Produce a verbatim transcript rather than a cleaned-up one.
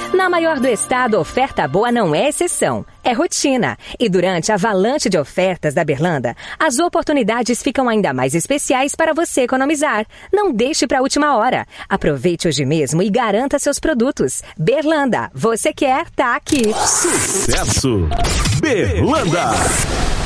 Na maior do estado, oferta boa não é exceção, é rotina. E durante a avalanche de ofertas da Berlanda, as oportunidades ficam ainda mais especiais para você economizar. Não deixe para a última hora. Aproveite hoje mesmo e garanta seus produtos. Berlanda, você quer, tá aqui. Sucesso! Berlanda!